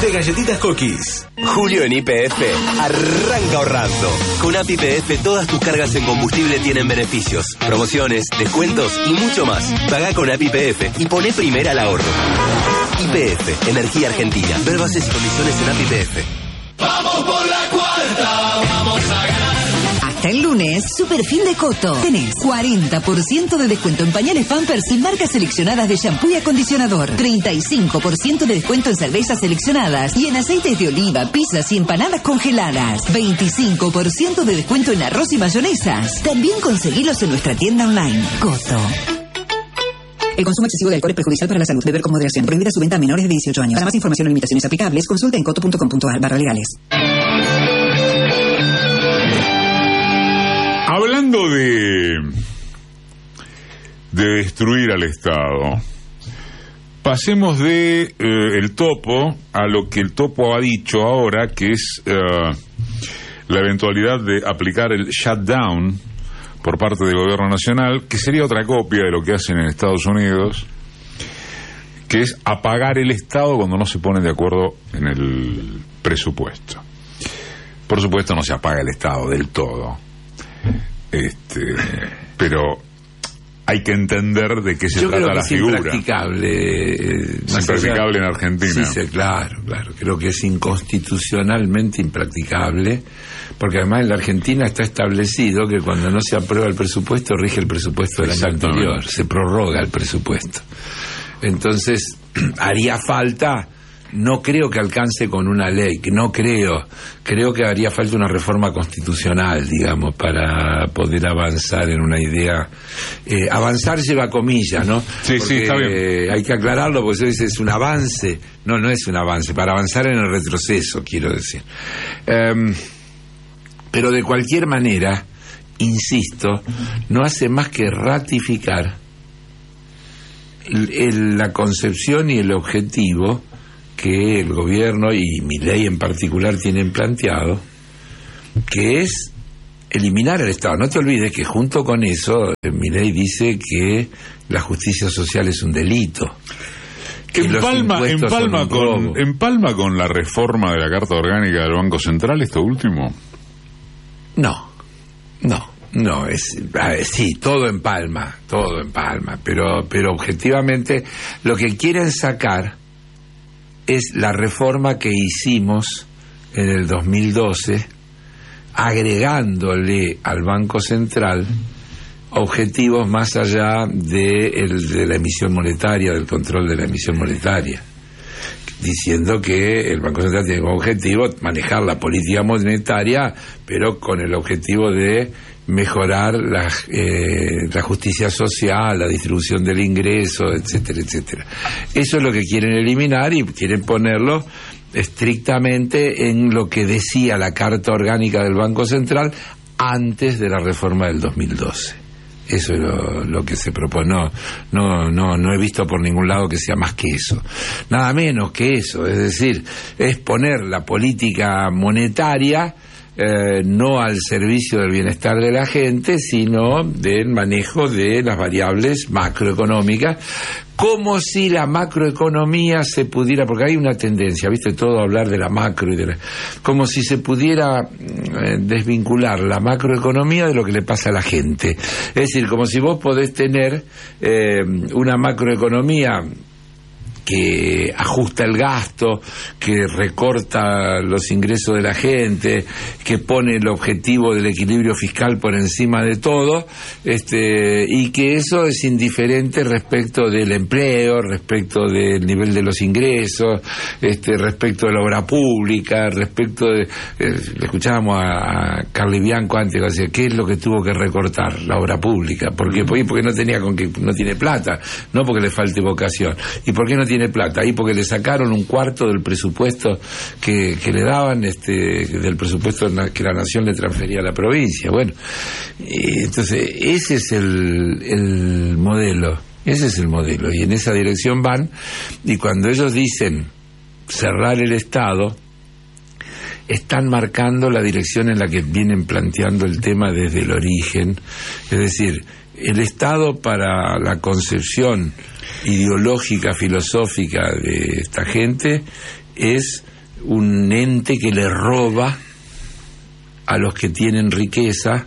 de galletitas Cookies. Julio en YPF arranca ahorrando. Con App YPF todas tus cargas en combustible tienen beneficios, promociones, descuentos y mucho más. Pagá con App YPF y poné primera al ahorro. YPF, Energía Argentina. Ver bases y condiciones en App YPF. Vamos por la cuarta, vamos a ganar. Hasta el lunes, Super Fin de Coto. Tenés 40% de descuento en pañales Pampers y marcas seleccionadas de shampoo y acondicionador. 35% de descuento en cervezas seleccionadas y en aceites de oliva, pizzas y empanadas congeladas. 25% de descuento en arroz y mayonesas. También conseguilos en nuestra tienda online. Coto. El consumo excesivo de alcohol es perjudicial para la salud. Beber con moderación. Prohibida su venta a menores de 18 años. Para más información o limitaciones aplicables, consulta en coto.com.ar/legales. Hablando de destruir al Estado, pasemos de el topo a lo que el topo ha dicho ahora, que es la eventualidad de aplicar el shutdown por parte del gobierno nacional, que sería otra copia de lo que hacen en Estados Unidos, que es apagar el Estado cuando no se ponen de acuerdo en el presupuesto. Por supuesto no se apaga el Estado del todo, pero hay que entender de qué se trata la figura. Es impracticable en Argentina. Sí, claro. Creo que es inconstitucionalmente impracticable, porque además en la Argentina está establecido que cuando no se aprueba el presupuesto, rige el presupuesto del año anterior, se prorroga el presupuesto. Entonces, haría falta... No creo que alcance con una ley, creo que haría falta una reforma constitucional, digamos, para poder avanzar en una idea. Avanzar lleva comillas, ¿no? Sí, está bien. Hay que aclararlo, porque eso es un avance. No es un avance, para avanzar en el retroceso, quiero decir. Pero de cualquier manera, insisto, no hace más que ratificar la concepción y el objetivo que el gobierno y Milei en particular tienen planteado, que es eliminar el Estado. No te olvides que junto con eso Milei dice que la justicia social es un delito. ¿Empalma con la reforma de la Carta Orgánica del Banco Central esto último? No, sí, todo empalma, pero objetivamente lo que quieren sacar es la reforma que hicimos en el 2012, agregándole al Banco Central objetivos más allá de la emisión monetaria, del control de la emisión monetaria, diciendo que el Banco Central tiene como objetivo manejar la política monetaria, pero con el objetivo de mejorar la justicia social, la distribución del ingreso, etcétera. Eso es lo que quieren eliminar y quieren ponerlo estrictamente en lo que decía la Carta Orgánica del Banco Central antes de la reforma del 2012. Eso es lo que se propone. No he visto por ningún lado que sea más que eso. Nada menos que eso. Es decir, es poner la política monetaria no al servicio del bienestar de la gente, sino del manejo de las variables macroeconómicas, como si la macroeconomía se pudiera, porque hay una tendencia, ¿viste? Todo hablar de la macro como si se pudiera desvincular la macroeconomía de lo que le pasa a la gente. Es decir, como si vos podés tener una macroeconomía que ajusta el gasto, que recorta los ingresos de la gente, que pone el objetivo del equilibrio fiscal por encima de todo, y que eso es indiferente respecto del empleo, respecto del nivel de los ingresos, respecto de la obra pública, respecto de... le escuchábamos a Carly Bianco antes, que decía, ¿qué es lo que tuvo que recortar? La obra pública. ¿Por qué? Porque no tiene plata, no porque le falte vocación. ¿Y por qué no tiene plata? Ahí porque le sacaron un cuarto del presupuesto que le daban, del presupuesto que la nación le transfería a la provincia. Bueno, entonces ese es el modelo, y en esa dirección van, y cuando ellos dicen cerrar el Estado, están marcando la dirección en la que vienen planteando el tema desde el origen. Es decir, el Estado, para la concepción ideológica, filosófica de esta gente, es un ente que le roba a los que tienen riqueza,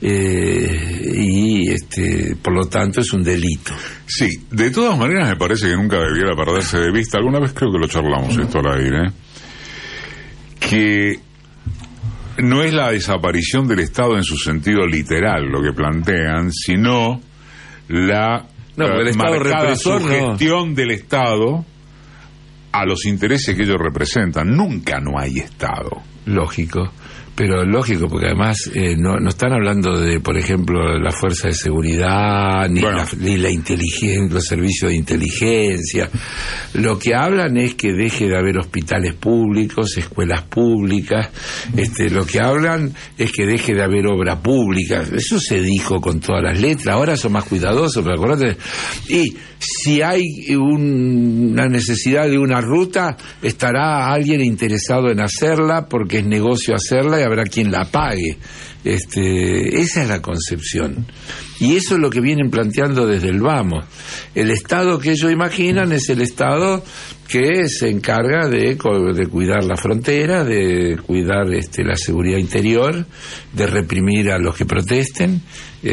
y por lo tanto es un delito. Sí, de todas maneras me parece que nunca debiera perderse de vista, alguna vez creo que lo charlamos esto al aire, que no es la desaparición del Estado en su sentido literal lo que plantean, sino la marcada sugestión del Estado a los intereses que ellos representan. Nunca no hay Estado. Lógico. Pero lógico, porque además no están hablando de, por ejemplo, la fuerza de seguridad, ni la inteligencia, los servicios de inteligencia. Lo que hablan es que deje de haber hospitales públicos, escuelas públicas. Lo que hablan es que deje de haber obra pública. Eso se dijo con todas las letras. Ahora son más cuidadosos, pero acordate. Y si hay una necesidad de una ruta, estará alguien interesado en hacerla porque es negocio hacerla y habrá quien la pague. Esa es la concepción. Y eso es lo que vienen planteando desde el vamos. El Estado que ellos imaginan es el Estado que se encarga de cuidar la frontera, de cuidar la seguridad interior, de reprimir a los que protesten,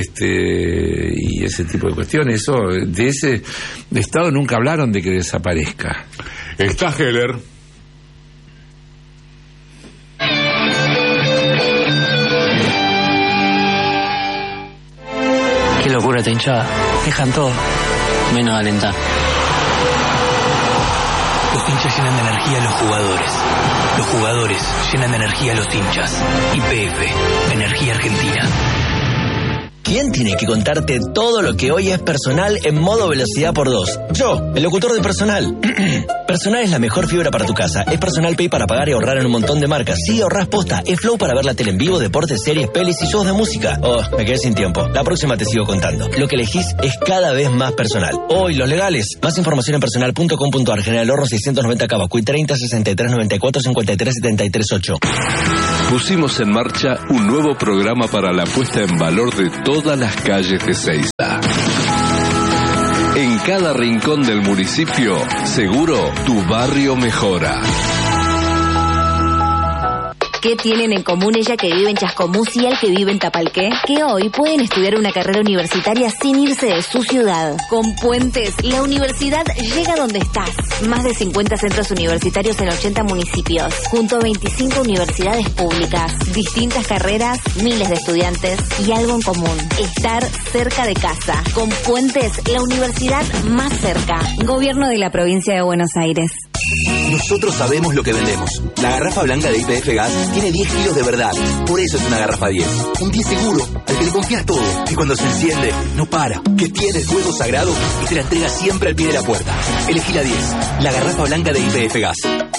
y ese tipo de cuestiones. Eso, de ese Estado nunca hablaron de que desaparezca. Está Heller. Qué locura esta hinchada. Dejan todo, menos alentar. Los hinchas llenan de energía a los jugadores. Los jugadores llenan de energía a los hinchas. YPF, Energía Argentina. ¿Quién tiene que contarte todo lo que hoy es Personal en modo velocidad por 2? Yo, el locutor de Personal. Personal es la mejor fibra para tu casa. Es Personal Pay para pagar y ahorrar en un montón de marcas. Sí, ahorrás posta. Es Flow para ver la tele en vivo, deportes, series, pelis y shows de música. Oh, me quedé sin tiempo. La próxima te sigo contando. Lo que elegís es cada vez más Personal. Oh, y los legales. Más información en personal.com.ar. General Ahorro 690 Cabacuy 30 63 94 53 73 8. Pusimos en marcha un nuevo programa para la puesta en valor de todas las calles de Seiza. En cada rincón del municipio, seguro tu barrio mejora. ¿Qué tienen en común ella que vive en Chascomús y el que vive en Tapalqué? Que hoy pueden estudiar una carrera universitaria sin irse de su ciudad. Con Puentes, la universidad llega donde estás. Más de 50 centros universitarios en 80 municipios, junto a 25 universidades públicas. Distintas carreras, miles de estudiantes y algo en común: estar cerca de casa. Con Puentes, la universidad más cerca. Gobierno de la provincia de Buenos Aires. Nosotros sabemos lo que vendemos. La garrafa blanca de YPF Gas tiene 10 kilos de verdad. Por eso es una garrafa 10. Un 10 seguro, al que le confías todo. Que cuando se enciende, no para. Que tiene el fuego sagrado y te la entrega siempre al pie de la puerta. Elegí la 10. La garrafa blanca de YPF Gas.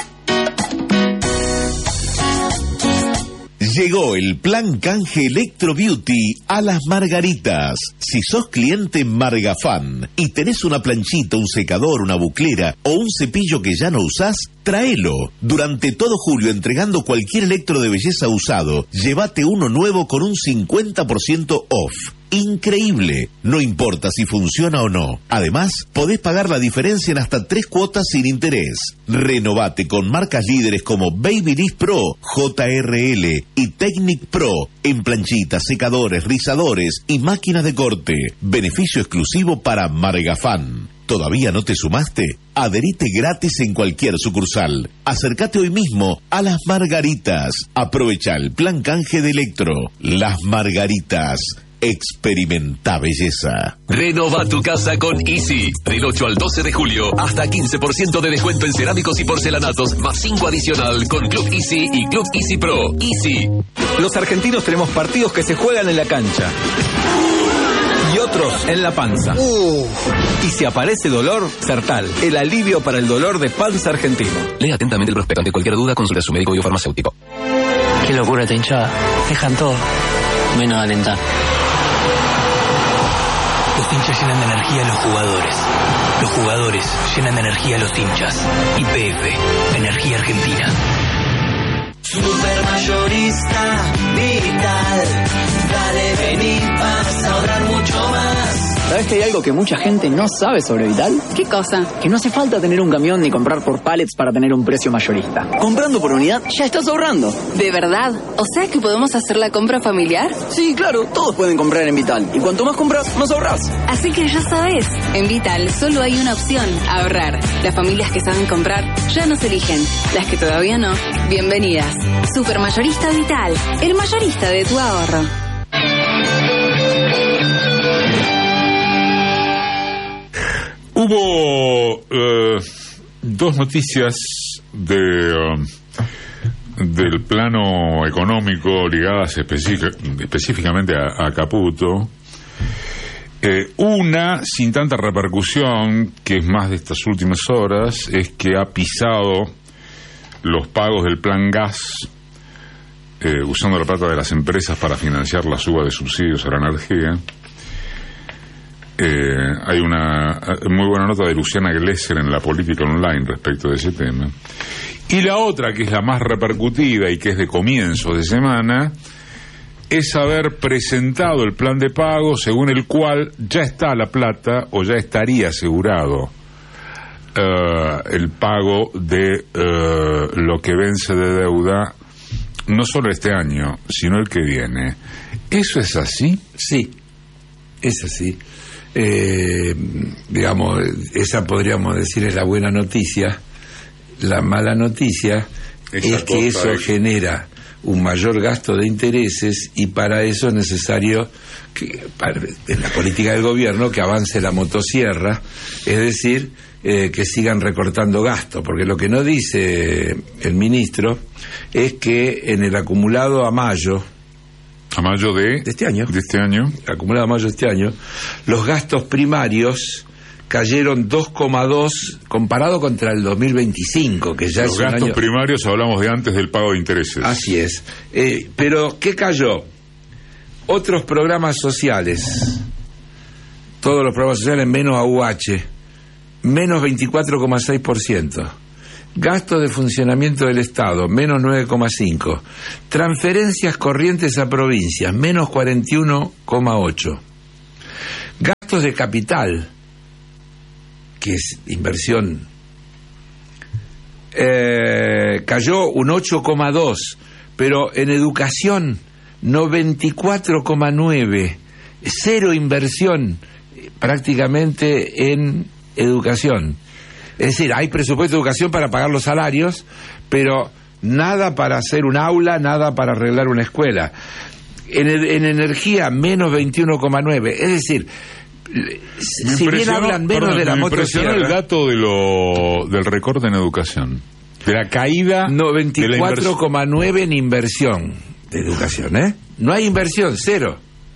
Llegó el plan canje Electro Beauty a Las Margaritas. Si sos cliente Margafan y tenés una planchita, un secador, una buclera o un cepillo que ya no usás, tráelo. Durante todo julio, entregando cualquier electro de belleza usado, llévate uno nuevo con un 50% off. Increíble, no importa si funciona o no. Además, podés pagar la diferencia en hasta 3 cuotas sin interés. Renovate con marcas líderes como Babyliss Pro, JRL y Technic Pro en planchitas, secadores, rizadores y máquinas de corte. Beneficio exclusivo para Margafan. ¿Todavía no te sumaste? Adherite gratis en cualquier sucursal. Acércate hoy mismo a Las Margaritas. Aprovecha el plan canje de Electro. Las Margaritas. Experimenta belleza. Renova tu casa con Easy. Del 8 al 12 de julio, hasta 15% de descuento en cerámicos y porcelanatos, más 5 adicional con Club Easy y Club Easy Pro. Easy. Los argentinos tenemos partidos que se juegan en la cancha y otros en la panza. Y si aparece dolor, Sertal, el alivio para el dolor de panza argentino. Lea atentamente el prospecto. Ante cualquier duda, consulta a su médico y o farmacéutico. Qué locura esta hinchada. Dejan todo, menos alentar. Los hinchas llenan de energía a los jugadores. Los jugadores llenan de energía a los hinchas. YPF, Energía Argentina. Supermayorista Vital. Dale, vení, vas a ahorrar mucho más. ¿Sabés que hay algo que mucha gente no sabe sobre Vital? ¿Qué cosa? Que no hace falta tener un camión ni comprar por pallets para tener un precio mayorista. Comprando por unidad ya estás ahorrando. ¿De verdad? O sea que podemos hacer la compra familiar. Sí, claro, todos pueden comprar en Vital. Y cuanto más compras, más ahorrás. Así que ya sabes, en Vital solo hay una opción, ahorrar. Las familias que saben comprar ya nos eligen. Las que todavía no, bienvenidas. Supermayorista Vital, el mayorista de tu ahorro. Hubo dos noticias del plano económico ligadas específicamente a Caputo. Una sin tanta repercusión, que es más de estas últimas horas, es que ha pisado los pagos del plan gas, usando la plata de las empresas para financiar la suba de subsidios a la energía. Hay una muy buena nota de Luciana Glesser en La Política Online respecto de ese tema. Y la otra, que es la más repercutida y que es de comienzo de semana, es haber presentado el plan de pago según el cual ya está la plata, o ya estaría asegurado el pago de lo que vence de deuda, no solo este año, sino el que viene. ¿Eso es así? Sí, es así. Digamos, esa podríamos decir es la buena noticia. La mala noticia es que eso genera un mayor gasto de intereses, y para eso es necesario que, en la política del gobierno, que avance la motosierra, es decir, que sigan recortando gasto, porque lo que no dice el ministro es que en el acumulado a mayo de este año, acumulado a mayo de este año, los gastos primarios cayeron 2,2 comparado contra el 2025, que ya es un año. Los gastos primarios hablamos de antes del pago de intereses. Así es. Pero ¿qué cayó? Otros programas sociales, todos los programas sociales menos AUH, menos 24,6%. Gastos de funcionamiento del Estado, menos 9,5%. Transferencias corrientes a provincias, menos 41,8%. Gastos de capital, que es inversión, cayó un 8,2%, pero en educación 94,9%, cero inversión prácticamente en educación. Es decir, hay presupuesto de educación para pagar los salarios, pero nada para hacer un aula, nada para arreglar una escuela. En energía, menos 21,9%. Es decir, si bien hablan menos de la motosierra. Me impresionó el dato del recorte en educación, de la caída. 24,9% en inversión de educación, ¿eh? No hay inversión, cero.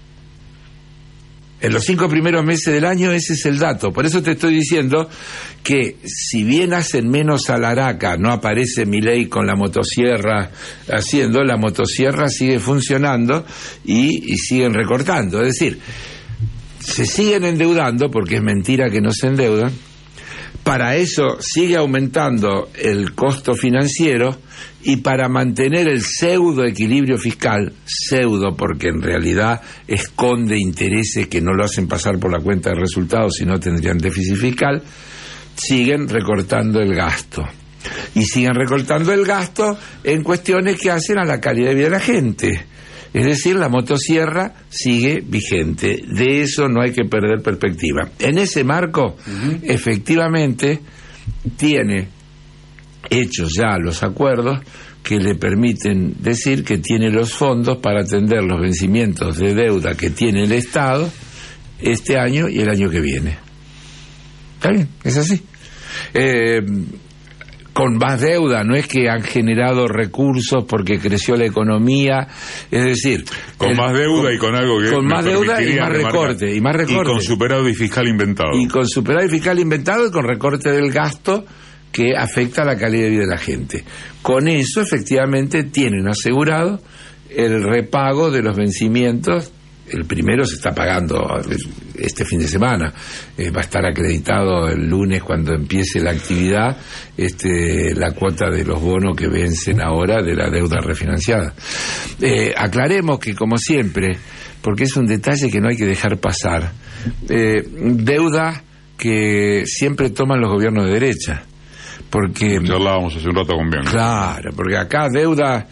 En los 5 primeros meses del año ese es el dato. Por eso te estoy diciendo que si bien hacen menos a la araca, no aparece Milei con la motosierra haciendo, la motosierra sigue funcionando y siguen recortando. Es decir, se siguen endeudando, porque es mentira que no se endeudan. Para eso sigue aumentando el costo financiero, y para mantener el pseudo equilibrio fiscal, pseudo porque en realidad esconde intereses que no lo hacen pasar por la cuenta de resultados, si no tendrían déficit fiscal, siguen recortando el gasto. Y siguen recortando el gasto en cuestiones que hacen a la calidad de vida de la gente. Es decir, la motosierra sigue vigente. De eso no hay que perder perspectiva. En ese marco, efectivamente, tiene hechos ya los acuerdos que le permiten decir que tiene los fondos para atender los vencimientos de deuda que tiene el Estado este año y el año que viene. ¿Está bien? Es así. Con más deuda, no es que han generado recursos porque creció la economía, es decir, con más deuda y con algo que con más deuda y más recorte, y con superávit fiscal inventado, y con con recorte del gasto que afecta a la calidad de vida de la gente. Con eso efectivamente tienen asegurado el repago de los vencimientos. El primero se está pagando este fin de semana. Va a estar acreditado el lunes cuando empiece la actividad la cuota de los bonos que vencen ahora de la deuda refinanciada. Aclaremos que, como siempre, porque es un detalle que no hay que dejar pasar, deuda que siempre toman los gobiernos de derecha. Porque ya hablábamos hace un rato con Bianco. Claro, porque acá deuda,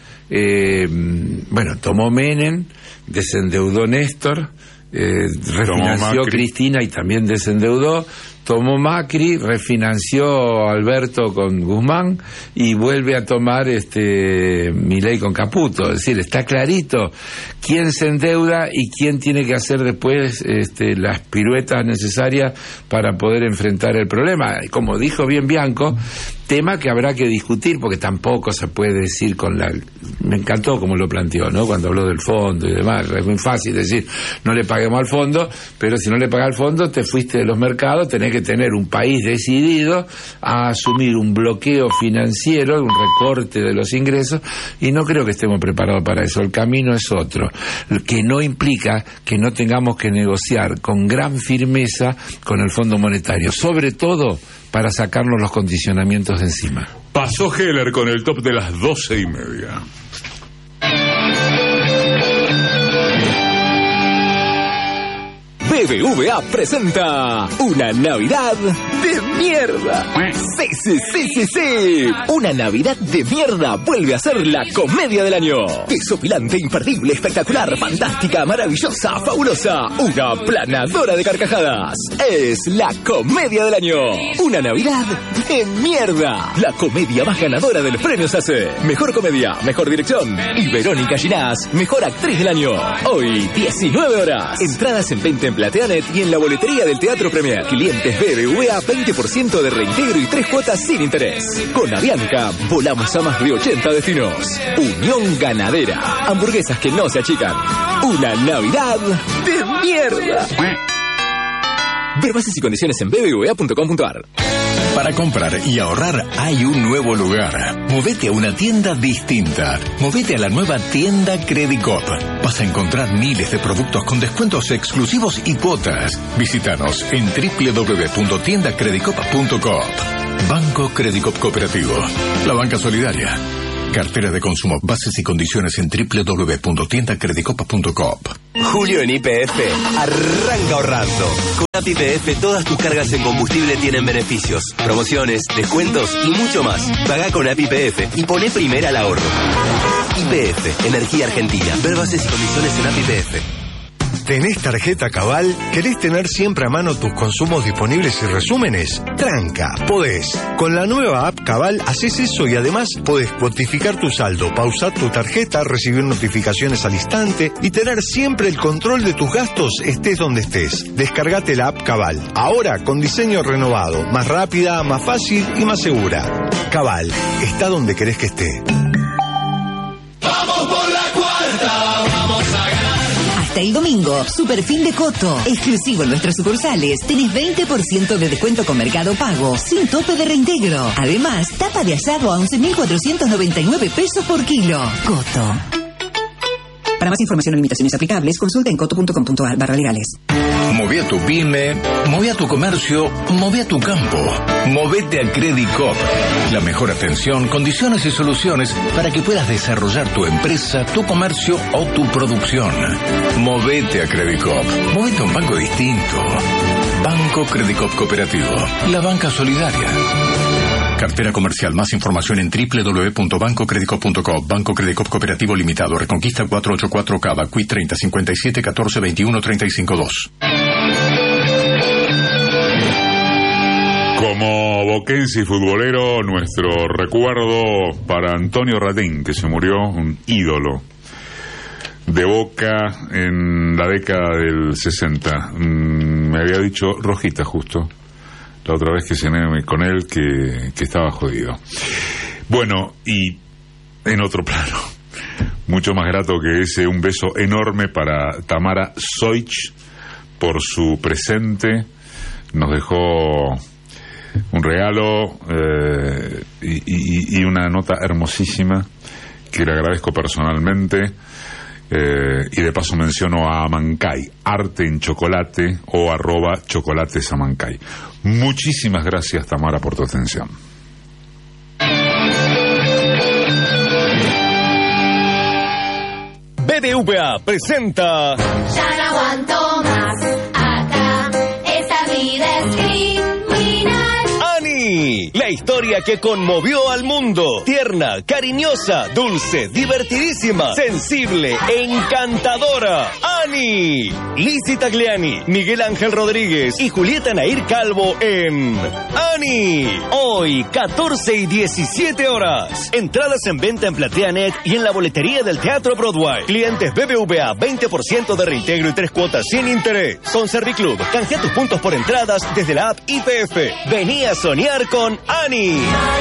tomó Menem, desendeudó Néstor, refinanció Cristina y también desendeudó, tomó Macri, refinanció Alberto con Guzmán y vuelve a tomar Milei con Caputo. Es decir, está clarito quién se endeuda y quién tiene que hacer después las piruetas necesarias para poder enfrentar el problema. Como dijo bien Bianco, tema que habrá que discutir, porque tampoco se puede decir me encantó como lo planteó, ¿no? Cuando habló del fondo y demás. Es muy fácil decir, no le paguemos al fondo, pero si no le pagas al fondo, te fuiste de los mercados, tenés que tener un país decidido a asumir un bloqueo financiero, un recorte de los ingresos, y no creo que estemos preparados para eso. El camino es otro, que no implica que no tengamos que negociar con gran firmeza con el Fondo Monetario, sobre todo para sacarnos los condicionamientos de encima. Pasó Heller con el top de las 12:30. BBVA presenta una Navidad de mierda. Sí. Una Navidad de mierda vuelve a ser la comedia del año. Desopilante, imperdible, espectacular, fantástica, maravillosa, fabulosa. Una planadora de carcajadas. Es la comedia del año. Una Navidad de mierda. La comedia más ganadora del premio SACE. Mejor comedia, mejor dirección. Y Verónica Ginás, mejor actriz del año. Hoy, 19 horas. Entradas en 20 en Plateanet y en la boletería del Teatro Premier. Clientes BBVA, 20% de reintegro y 3 cuotas sin interés. Con Avianca, volamos a más de 80 destinos. Unión Ganadera. Hamburguesas que no se achican. Una Navidad de mierda. Ver bases y condiciones en bbva.com.ar. Para comprar y ahorrar hay un nuevo lugar. Movete a una tienda distinta. Movete a la nueva tienda Credicop. Vas a encontrar miles de productos con descuentos exclusivos y cuotas. Visítanos en www.tiendacredicop.coop. Banco Credicop Cooperativo. La banca solidaria. Cartera de consumo. Bases y condiciones en www.tiendacredicop.coop. Julio en YPF arranca ahorrando. Con YPF todas tus cargas en combustible tienen beneficios, promociones, descuentos y mucho más. Pagá con YPF y poné primera al ahorro. YPF, Energía Argentina. Ver bases y condiciones en YPF. ¿Tenés tarjeta Cabal? ¿Querés tener siempre a mano tus consumos disponibles y resúmenes? Tranca, podés. Con la nueva app Cabal haces eso y además podés cuantificar tu saldo, pausar tu tarjeta, recibir notificaciones al instante y tener siempre el control de tus gastos estés donde estés. Descargate la app Cabal. Ahora con diseño renovado, más rápida, más fácil y más segura. Cabal, está donde querés que esté. Vamos por la cuarta, vamos a ganar. Hasta el domingo, Superfin de Coto. Exclusivo en nuestras sucursales. Tenés 20% de descuento con Mercado Pago, sin tope de reintegro. Además, tapa de asado a 11.499 pesos por kilo. Coto. Para más información o limitaciones aplicables, consulta en coto.com.ar/legales. Moví a tu pyme, moví a tu comercio, moví a tu campo. Movete a Credicop. La mejor atención, condiciones y soluciones para que puedas desarrollar tu empresa, tu comercio o tu producción. Movete a Credicop. Movete a un banco distinto. Banco Credicop Cooperativo. La banca solidaria. Cartera comercial. Más información en www.bancocredicop.com. Banco Credicop Cooperativo Limitado. Reconquista 484 Cava. Quit 30 57 14 21 35 2. Como boquense y futbolero, nuestro recuerdo para Antonio Ratín, que se murió, un ídolo de Boca en la década del 60. Me había dicho Rojita justo la otra vez que cené con él que estaba jodido. Bueno, y en otro plano, mucho más grato que ese, un beso enorme para Tamara Soich por su presente. Nos dejó un regalo y una nota hermosísima que le agradezco personalmente. Y de paso menciono a Amancay, Arte en Chocolate o @chocolatesamancay. Muchísimas gracias, Tamara, por tu atención. BBVA presenta... Ya no aguanto más, acá, esta vida es criminal. ¡Ani! La historia que conmovió al mundo. Tierna, cariñosa, dulce, divertidísima, sensible, encantadora. ¡Ani! Lizzy Tagliani, Miguel Ángel Rodríguez y Julieta Nair Calvo en ¡Ani! Hoy, 14 y 17 horas. Entradas en venta en PlateaNet y en la boletería del Teatro Broadway. Clientes BBVA, 20% de reintegro y 3 cuotas sin interés. Con Serviclub, canjea tus puntos por entradas desde la app IPF. Vení a soñar con Ani.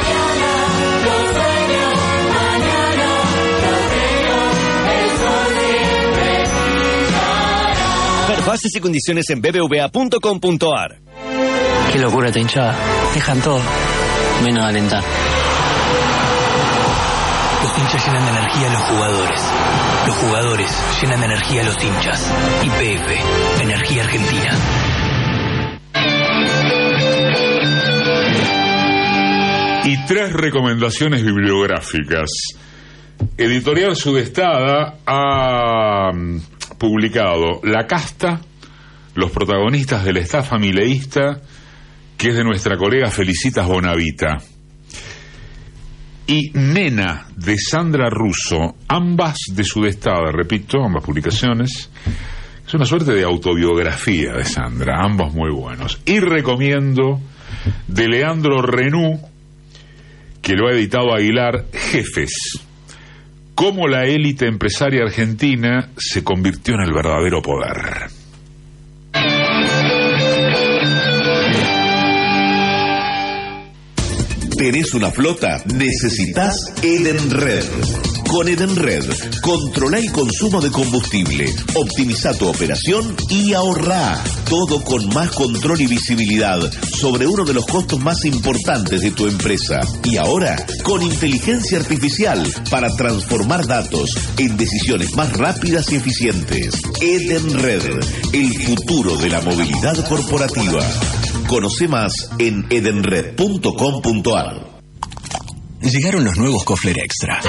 Ver bases y condiciones en bbva.com.ar. Qué locura esta hinchada. Dejan todo, menos alentar. Los hinchas llenan de energía a los jugadores. Los jugadores llenan de energía a los hinchas. YPF, Energía Argentina. Y 3 recomendaciones bibliográficas. Editorial Sudestada ha publicado La Casta, los protagonistas de la estafa mileísta, que es de nuestra colega Felicitas Bonavita. Y Nena, de Sandra Russo, ambas de Sudestada, repito, ambas publicaciones. Es una suerte de autobiografía de Sandra, ambos muy buenos. Y recomiendo de Leandro Renú, que lo ha editado Aguilar, Jefes. Cómo la élite empresaria argentina se convirtió en el verdadero poder. ¿Tenés una flota? Necesitas Edenred. Con Edenred, controla el consumo de combustible, optimiza tu operación y ahorrá. Todo con más control y visibilidad sobre uno de los costos más importantes de tu empresa. Y ahora, con inteligencia artificial para transformar datos en decisiones más rápidas y eficientes. Edenred, el futuro de la movilidad corporativa. Conoce más en edenred.com.ar. Llegaron los nuevos Kofler Extra.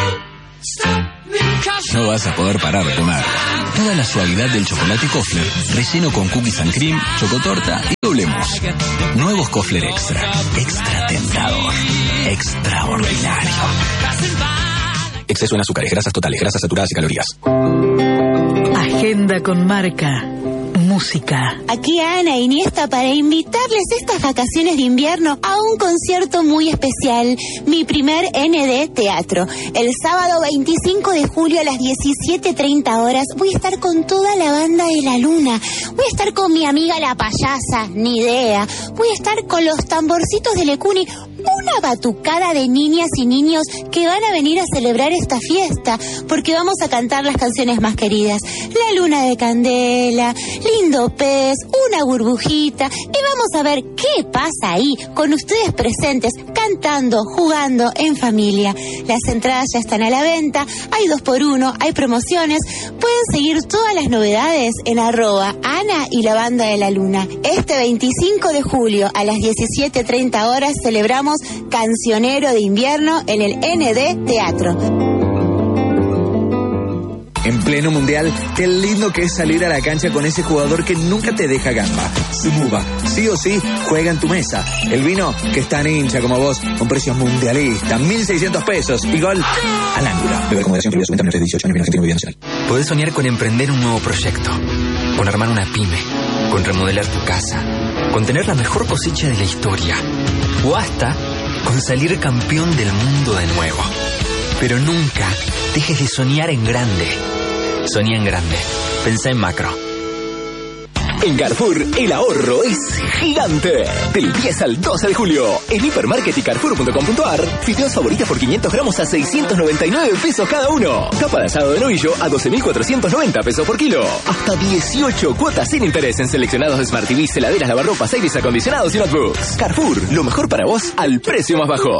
No vas a poder parar de comer. Toda la suavidad del chocolate Kofler, relleno con cookies and cream, chocotorta y doble mousse. Nuevos Kofler Extra. Extra tentador. Extraordinario. Exceso en azúcares, grasas totales, grasas saturadas y calorías. Agenda con marca. Música. Aquí Ana Iniesta para invitarles estas vacaciones de invierno a un concierto muy especial, mi primer ND Teatro. El sábado 25 de julio a las 17:30 horas voy a estar con toda la banda de La Luna. Voy a estar con mi amiga la payasa, ni idea. Voy a estar con los tamborcitos de Lecuni, una batucada de niñas y niños que van a venir a celebrar esta fiesta, porque vamos a cantar las canciones más queridas. La Luna de Candela, Lindo Pez, Una Burbujita, y vamos a ver qué pasa ahí con ustedes presentes, cantando, jugando en familia. Las entradas ya están a la venta, hay 2x1, hay promociones. Pueden seguir todas las novedades en @Ana y la banda de La Luna. Este 25 de julio a las 17:30 horas celebramos Cancionero de Invierno en el ND Teatro. En pleno mundial, qué lindo que es salir a la cancha con ese jugador que nunca te deja gamba. Sumuba, sí o sí, juega en tu mesa. El vino que es tan hincha como vos, con precios mundialistas, 1.600 pesos y gol al ángulo. Beber con moderación, prohibida su venta menores de 18 años, Argentina y Movida Nacional. Podés soñar con emprender un nuevo proyecto, con armar una pyme, con remodelar tu casa, con tener la mejor cosecha de la historia, o hasta con salir campeón del mundo de nuevo. Pero nunca dejes de soñar en grande. Soñá en grande. Pensá en macro. En Carrefour, el ahorro es gigante. Del 10 al 12 de julio, en Hipermarket y Carrefour.com.ar, fideos favoritas por 500 gramos a 699 pesos cada uno. Tapa de asado de novillo a 12.490 pesos por kilo. Hasta 18 cuotas sin interés en seleccionados Smart TVs, heladeras, lavarropas, aires acondicionados y notebooks. Carrefour, lo mejor para vos al precio más bajo.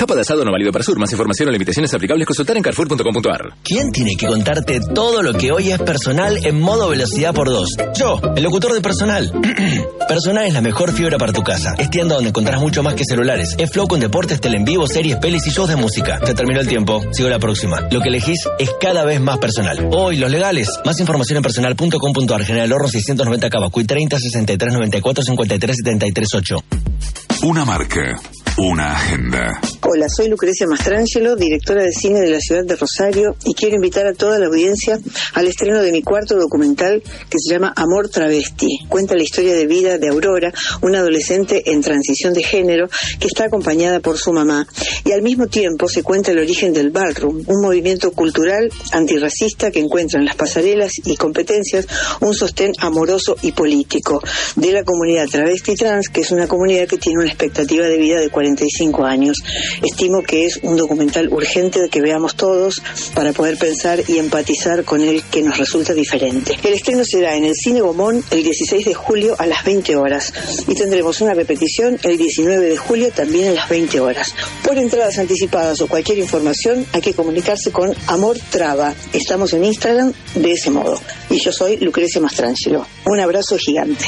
Tapa de asado no válido para Sur. Más información o limitaciones aplicables consultar en carrefour.com.ar. ¿Quién tiene que contarte todo lo que hoy es Personal en modo velocidad por 2? Yo, el locutor de Personal. Personal es la mejor fibra para tu casa. Es tienda donde encontrarás mucho más que celulares. Es flow con deportes, tele en vivo, series, pelis y shows de música. Se terminó el tiempo. Sigo la próxima. Lo que elegís es cada vez más Personal. Hoy, los legales. Más información en personal.com.ar. General Horro 690 Cabacuy 30 63 94 53 73 8. Una marca, una agenda. Hola, soy Lucrecia Mastrangelo, directora de cine de la ciudad de Rosario, y quiero invitar a toda la audiencia al estreno de mi cuarto documental que se llama Amor Travesti. Cuenta la historia de vida de Aurora, una adolescente en transición de género que está acompañada por su mamá, y al mismo tiempo se cuenta el origen del ballroom, un movimiento cultural antirracista que encuentra en las pasarelas y competencias un sostén amoroso y político de la comunidad travesti trans, que es una comunidad que tiene una expectativa de vida de 45 años. Estimo que es un documental urgente de que veamos todos para poder pensar y empatizar con el que nos resulta diferente. El estreno será en el Cine Gomón el 16 de julio a las 20 horas y tendremos una repetición el 19 de julio también a las 20 horas. Por entradas anticipadas o cualquier información hay que comunicarse con Amor Traba. Estamos en Instagram de ese modo. Y yo soy Lucrecia Mastrangelo. Un abrazo gigante.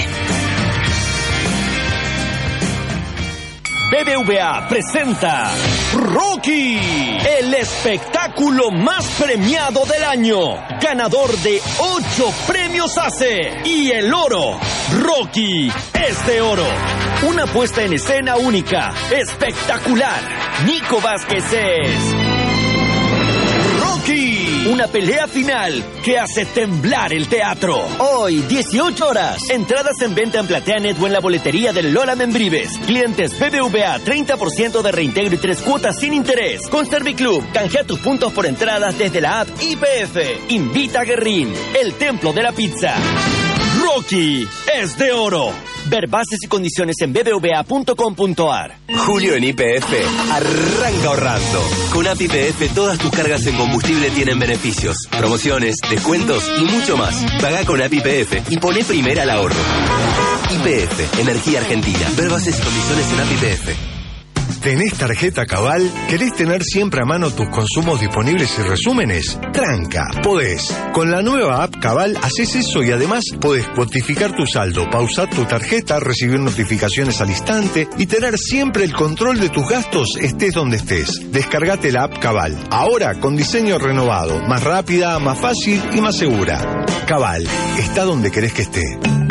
BBVA presenta Rocky, el espectáculo más premiado del año, ganador de 8 premios ACE y el oro. Rocky es de oro. Una puesta en escena única, espectacular. Nico Vázquez es Rocky. Una pelea final que hace temblar el teatro. Hoy, 18 horas. Entradas en venta en PlateaNet o en la boletería del Lola Membrives. Clientes BBVA, 30% de reintegro y 3 cuotas sin interés. Con Serviclub, canjea tus puntos por entradas desde la app YPF. Invita a Guerrín, el templo de la pizza. Rocky es de oro. Ver bases y condiciones en bbva.com.ar. Julio en YPF arranca ahorrando. Con App YPF todas tus cargas en combustible tienen beneficios, promociones, descuentos y mucho más. Pagá con App YPF y poné primera al ahorro. YPF, Energía Argentina. Ver bases y condiciones en App YPF. ¿Tenés tarjeta Cabal? ¿Querés tener siempre a mano tus consumos disponibles y resúmenes? Tranca, podés. Con la nueva app Cabal haces eso y además podés cuantificar tu saldo, pausar tu tarjeta, recibir notificaciones al instante y tener siempre el control de tus gastos estés donde estés. Descargate la app Cabal, ahora con diseño renovado, más rápida, más fácil y más segura. Cabal, está donde querés que esté.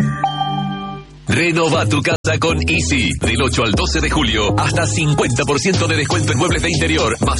Renova tu casa con Easy. Del 8 al 12 de julio, hasta 50% de descuento en muebles de interior, más